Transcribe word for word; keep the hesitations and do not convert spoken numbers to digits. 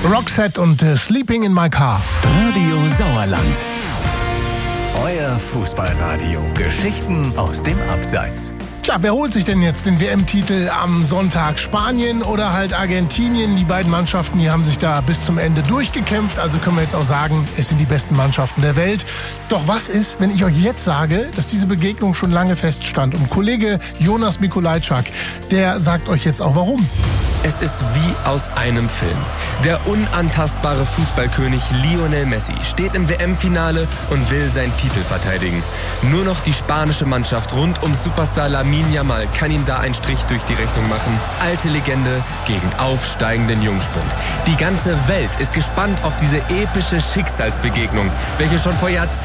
Roxette und äh, Sleeping in My Car. Radio Sauerland. Euer Fußballradio. Geschichten aus dem Abseits. Tja, wer holt sich denn jetzt den W M-Titel am Sonntag? Spanien oder halt Argentinien? Die beiden Mannschaften, die haben sich da bis zum Ende durchgekämpft. Also können wir jetzt auch sagen, es sind die besten Mannschaften der Welt. Doch was ist, wenn ich euch jetzt sage, dass diese Begegnung schon lange feststand? Und Kollege Jonas Mikolajczak, der sagt euch jetzt auch warum. Es ist wie aus einem Film. Der unantastbare Fußballkönig Lionel Messi steht im W M-Finale und will seinen Titel verteidigen. Nur noch die spanische Mannschaft rund um Superstar Lamine Yamal kann ihm da einen Strich durch die Rechnung machen. Alte Legende gegen aufsteigenden Jungspund. Die ganze Welt ist gespannt auf diese epische Schicksalsbegegnung, welche schon vor Jahrzehnten